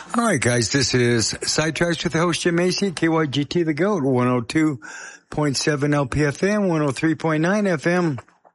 All right, guys, this is Sidetracks with the host Jim Macy, KYGT The GOAT, 102.7 LPFM, 103.9 FM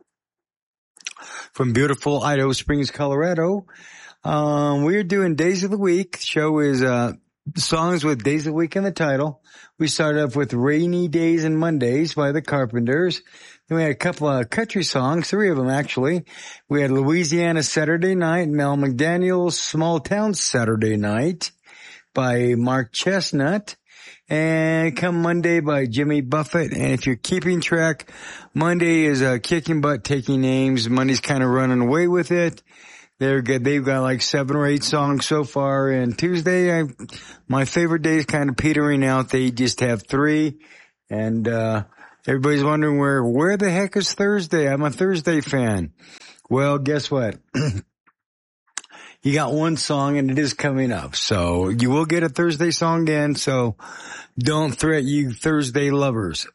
from beautiful Idaho Springs, Colorado. We're doing Days of the Week. The show is songs with Days of the Week in the title. We started off with Rainy Days and Mondays by the Carpenters. Then we had a couple of country songs, 3 of them actually. We had Louisiana Saturday Night, Mel McDaniel's Small Town Saturday Night by Mark Chestnut, and Come Monday by Jimmy Buffett. And if you're keeping track, Monday is Kicking Butt, Taking Names. Monday's kind of running away with it. They're good. They've got like 7 or 8 songs so far. And Tuesday, my favorite day is kind of petering out. They just have 3. And, everybody's wondering where the heck is Thursday? I'm a Thursday fan. Well, guess what? You got 1 song and it is coming up. So you will get a Thursday song again. So don't threat you Thursday lovers.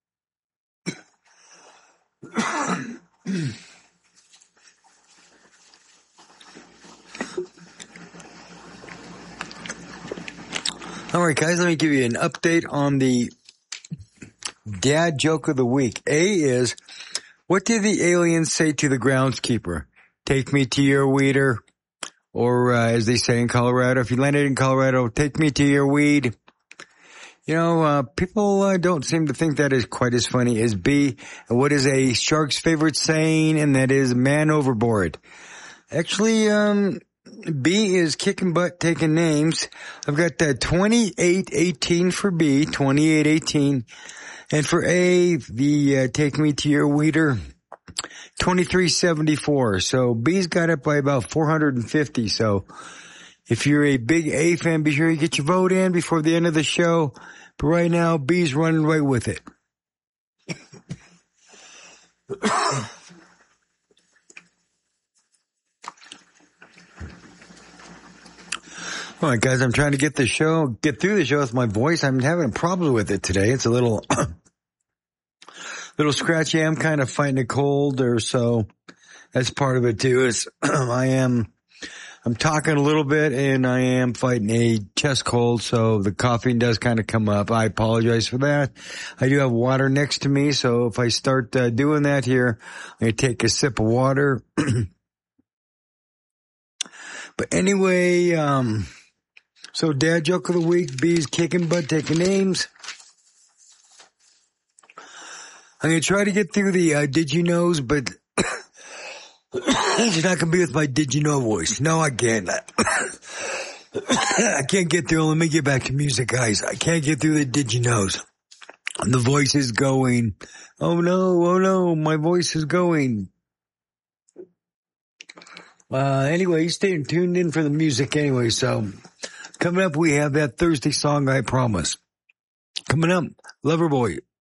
All right, guys, let me give you an update on the dad joke of the week. A is, what did the aliens say to the groundskeeper? Take me to your weeder. Or, as they say in Colorado, if you landed in Colorado, take me to your weed. You know, people don't seem to think that is quite as funny as B. What is a shark's favorite saying? And that is man overboard. Actually, B is kicking butt, taking names. I've got 2818 for B, 2818. And for A, the take me to your weeder, 2374. So B's got it by about 450. So if you're a big A fan, be sure you get your vote in before the end of the show. But right now, B's running right with it. All right, guys, I'm trying to get through the show with my voice. I'm having problems with it today. It's a little scratchy. I'm kind of fighting a cold or so. That's part of it too. I'm talking a little bit and I am fighting a chest cold. So the coughing does kind of come up. I apologize for that. I do have water next to me. So if I start doing that here, I'm going to take a sip of water. But anyway, so dad joke of the week, B's kicking butt, taking names. I'm going to try to get through the did you knows, but it's not going to be with my did you know voice. No, I can't. I can't get through. Let me get back to music, guys. I can't get through the did you knows. The voice is going. Oh no, my voice is going. Anyway, stay tuned in for the music anyway. So coming up, we have that Thursday song, I promise. Coming up, Loverboy.